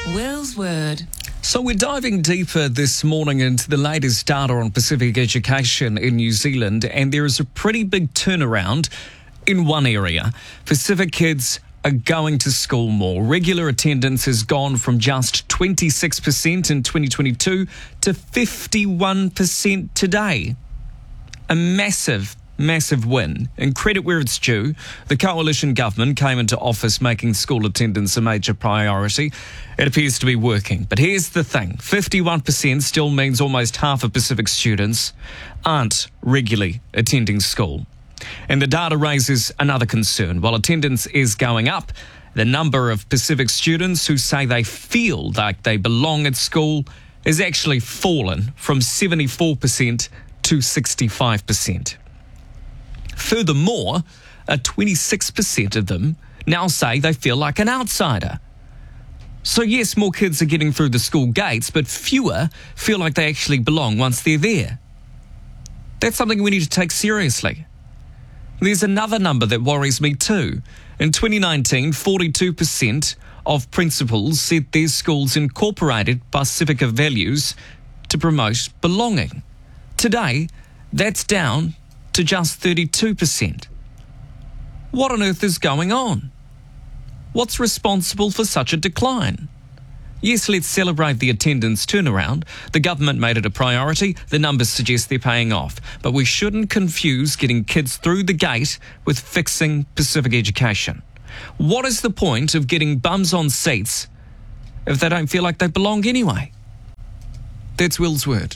Will's Word. So we're diving deeper this morning into the latest data on Pacific education in New Zealand, and there is a pretty big turnaround in one area. Pacific kids are going to school more. Regular attendance has gone from just 26% in 2022 to 51% today. A massive win, and credit where it's due. The coalition government came into office making school attendance a major priority. It appears to be working. But here's the thing, 51% still means almost half of Pacific students aren't regularly attending school. And the data raises another concern. While attendance is going up, the number of Pacific students who say they feel like they belong at school has actually fallen from 74% to 65%. Furthermore, 26% of them now say they feel like an outsider. So yes, more kids are getting through the school gates, but fewer feel like they actually belong once they're there. That's something we need to take seriously. There's another number that worries me too. In 2019, 42% of principals said their schools incorporated Pacifica values to promote belonging. Today, that's down to just 32%. What on earth is going on? What's responsible for such a decline? Yes, let's celebrate the attendance turnaround. The government made it a priority. The numbers suggest they're paying off. But we shouldn't confuse getting kids through the gate with fixing Pacific education. What is the point of getting bums on seats if they don't feel like they belong anyway? That's Will's Word.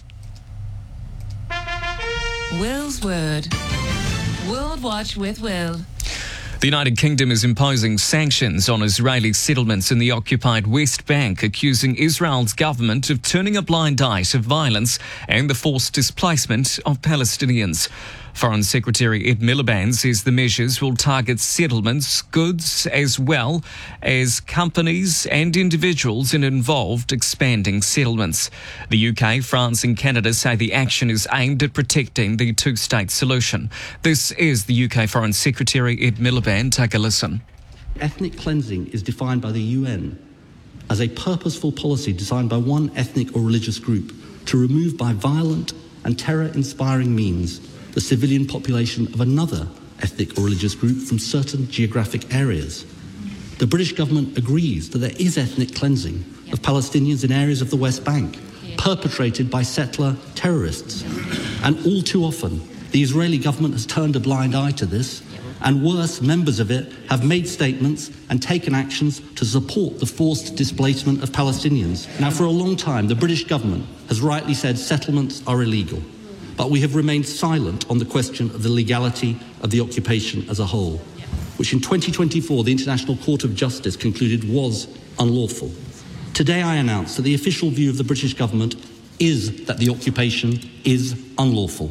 Will's Word. World Watch with Will. The United Kingdom is imposing sanctions on Israeli settlements in the occupied West Bank, accusing Israel's government of turning a blind eye to violence and the forced displacement of Palestinians. Foreign Secretary Ed Miliband says the measures will target settlements, goods, as well as companies and individuals involved expanding settlements. The UK, France and Canada say the action is aimed at protecting the two-state solution. This is the UK Foreign Secretary Ed Miliband. Take a listen. Ethnic cleansing is defined by the UN as a purposeful policy designed by one ethnic or religious group to remove by violent and terror-inspiring means the civilian population of another ethnic or religious group from certain geographic areas. The British government agrees that there is ethnic cleansing of Palestinians in areas of the West Bank, perpetrated by settler terrorists. And all too often, the Israeli government has turned a blind eye to this, and worse, members of it have made statements and taken actions to support the forced displacement of Palestinians. Now, for a long time, the British government has rightly said settlements are illegal. But we have remained silent on the question of the legality of the occupation as a whole, which in 2024 the International Court of Justice concluded was unlawful. Today I announce that the official view of the British government is that the occupation is unlawful.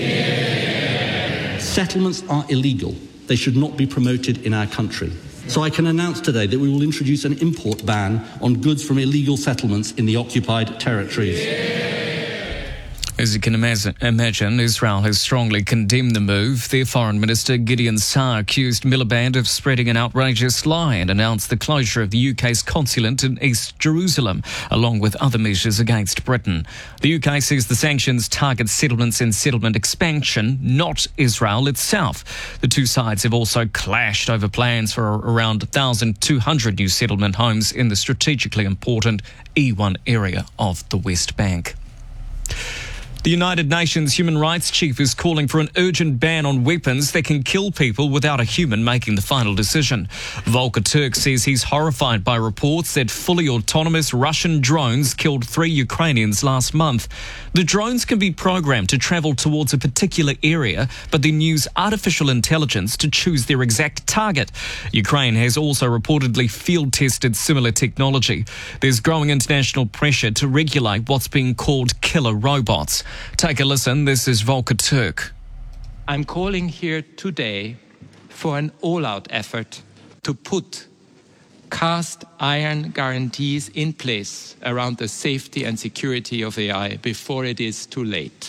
Yeah. Settlements are illegal. They should not be promoted in our country. So I can announce today that we will introduce an import ban on goods from illegal settlements in the occupied territories. Yeah. As you can imagine, Israel has strongly condemned the move. Their Foreign Minister Gideon Saar accused Miliband of spreading an outrageous lie and announced the closure of the UK's consulate in East Jerusalem, along with other measures against Britain. The UK says the sanctions target settlements and settlement expansion, not Israel itself. The two sides have also clashed over plans for around 1,200 new settlement homes in the strategically important E1 area of the West Bank. The United Nations Human Rights Chief is calling for an urgent ban on weapons that can kill people without a human making the final decision. Volker Turk says he's horrified by reports that fully autonomous Russian drones killed 3 Ukrainians last month. The drones can be programmed to travel towards a particular area, but then use artificial intelligence to choose their exact target. Ukraine has also reportedly field-tested similar technology. There's growing international pressure to regulate what's being called killer robots. Take a listen. This is Volker Turk. I'm calling here today for an all-out effort to put cast iron guarantees in place around the safety and security of AI before it is too late.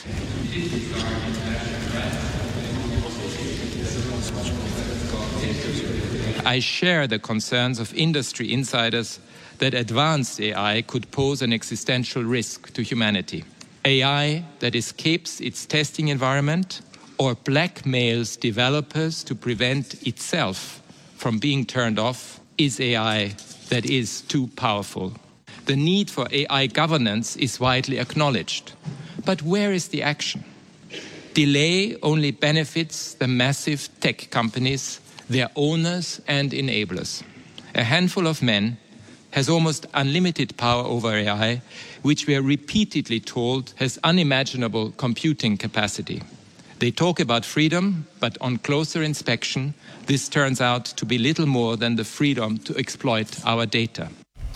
I share the concerns of industry insiders that advanced AI could pose an existential risk to humanity. AI that escapes its testing environment or blackmails developers to prevent itself from being turned off is AI that is too powerful. The need for AI governance is widely acknowledged. But where is the action? Delay only benefits the massive tech companies, their owners and enablers. A handful of men has almost unlimited power over AI, which we are repeatedly told has unimaginable computing capacity. They talk about freedom, but on closer inspection, this turns out to be little more than the freedom to exploit our data.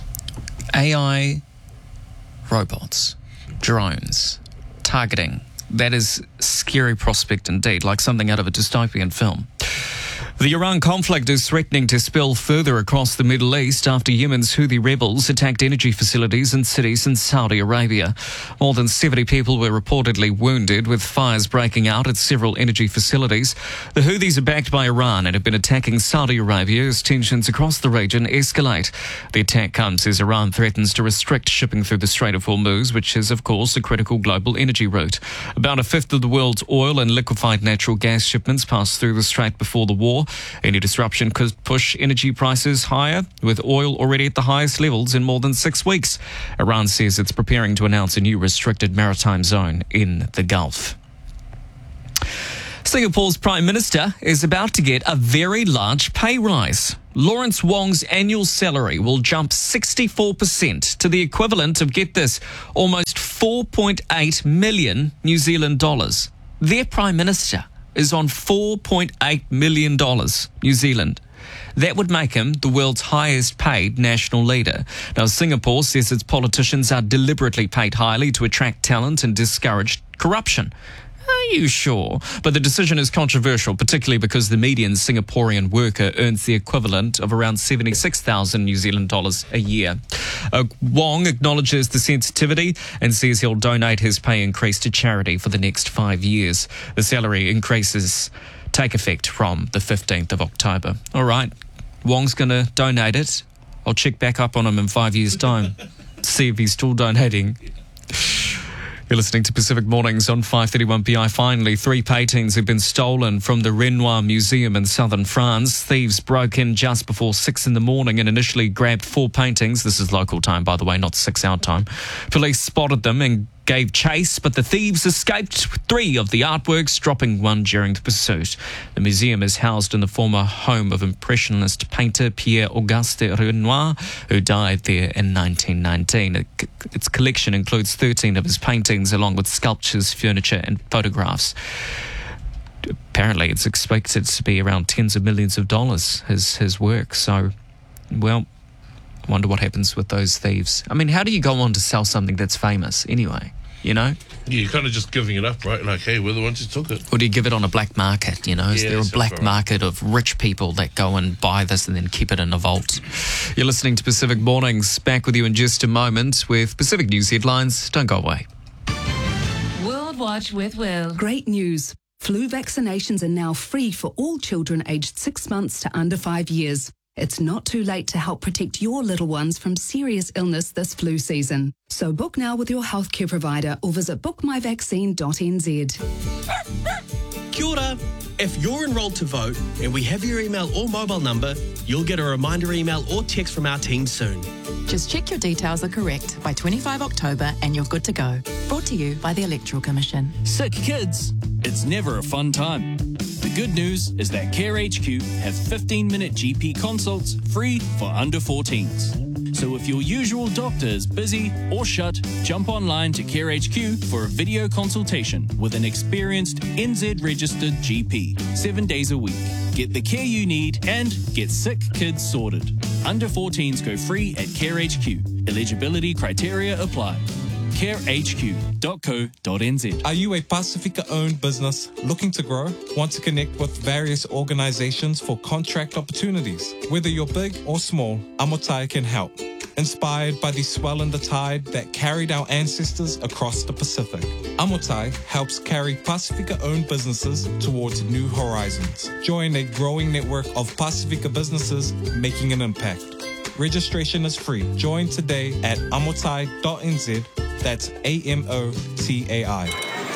AI, robots, drones, targeting. That is a scary prospect indeed, like something out of a dystopian film. The Iran conflict is threatening to spill further across the Middle East after Yemen's Houthi rebels attacked energy facilities and cities in Saudi Arabia. More than 70 people were reportedly wounded, with fires breaking out at several energy facilities. The Houthis are backed by Iran and have been attacking Saudi Arabia as tensions across the region escalate. The attack comes as Iran threatens to restrict shipping through the Strait of Hormuz, which is, of course, a critical global energy route. About a fifth of the world's oil and liquefied natural gas shipments passed through the strait before the war. Any disruption could push energy prices higher, with oil already at the highest levels in more than 6 weeks. Iran says it's preparing to announce a new restricted maritime zone in the Gulf. Singapore's Prime Minister is about to get a very large pay rise. Lawrence Wong's annual salary will jump 64% to the equivalent of, get this, almost 4.8 million New Zealand dollars. Their Prime Minister is on $4.8 million New Zealand. That would make him the world's highest paid national leader. Now, Singapore says its politicians are deliberately paid highly to attract talent and discourage corruption. Are you sure? But the decision is controversial, particularly because the median Singaporean worker earns the equivalent of around 76,000 New Zealand dollars a year. Wong acknowledges the sensitivity and says he'll donate his pay increase to charity for the next 5 years. The salary increases take effect from the 15th of October. All right, Wong's going to donate it. I'll check back up on him in 5 years' time, see if he's still donating. You're listening to Pacific Mornings on 531 PI. Finally, 3 paintings have been stolen from the Renoir Museum in southern France. Thieves broke in just before 6 in the morning and initially grabbed 4 paintings. This is local time, by the way, not 6 our time. Police spotted them and gave chase, but the thieves escaped 3 of the artworks, dropping 1 during the pursuit. The museum is housed in the former home of Impressionist painter Pierre-Auguste Renoir, who died there in 1919. Its collection includes 13 of his paintings, along with sculptures, furniture and photographs. Apparently, it's expected to be around tens of millions of dollars, his work. So, well, I wonder what happens with those thieves. I mean, how do you go on to sell something that's famous anyway? You know? Yeah, you're kind of just giving it up, right? And okay, we're the ones who took it. Or do you give it on a black market, you know? Is there a black market of rich people that go and buy this and then keep it in a vault? You're listening to Pacific Mornings. Back with you in just a moment with Pacific News headlines. Don't go away. World Watch with Will. Great news. Flu vaccinations are now free for all children aged 6 months to under 5 years. It's not too late to help protect your little ones from serious illness this flu season. So book now with your healthcare provider or visit bookmyvaccine.nz. Kia ora. If you're enrolled to vote and we have your email or mobile number, you'll get a reminder email or text from our team soon. Just check your details are correct by 25 October and you're good to go. Brought to you by the Electoral Commission. Sick kids, it's never a fun time. The good news is that Care HQ have 15-minute GP consults free for under 14s. So if your usual doctor is busy or shut, jump online to Care HQ for a video consultation with an experienced NZ-registered GP, 7 days a week. Get the care you need and get sick kids sorted. Under 14s go free at Care HQ. Eligibility criteria apply. carehq.co.nz. Are you a Pasifika-owned business looking to grow? Want to connect with various organizations for contract opportunities? Whether you're big or small, Amotai can help. inspired by the swell in the tide that carried our ancestors across the Pacific. Amotai helps carry Pacifica-owned businesses towards new horizons. Join a growing network of Pacifica businesses making an impact. Registration is free. Join today at amotai.nz. That's AMOTAI.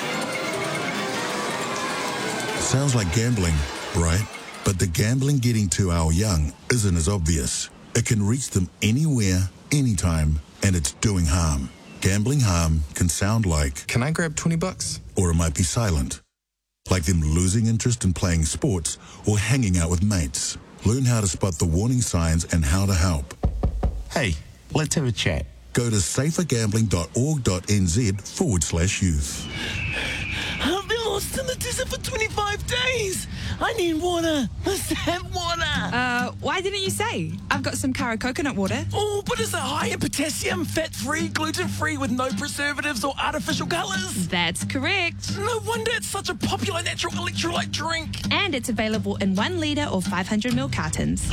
Sounds like gambling, right? But the gambling getting to our young isn't as obvious. It can reach them anywhere, anytime, and it's doing harm. Gambling harm can sound like, "Can I grab $20? Or it might be silent. Like them losing interest in playing sports or hanging out with mates. Learn how to spot the warning signs and how to help. Hey, let's have a chat. Go to safergambling.org.nz/youth. I've been lost in the desert for 25 days. I need water. Let's have water. Why didn't you say? I've got some Kara coconut water. Oh, but is it high in potassium, fat-free, gluten-free, with no preservatives or artificial colours? That's correct. No wonder it's such a popular natural electrolyte drink. And it's available in 1 litre or 500ml cartons.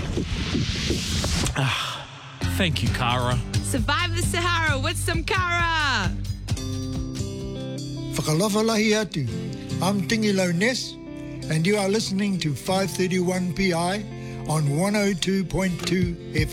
Thank you, Kara. Survive the Sahara with some Kara. Whakalawhalahi atu. I'm Tingilo Ness, and you are listening to 531 PI on 102.2 FM.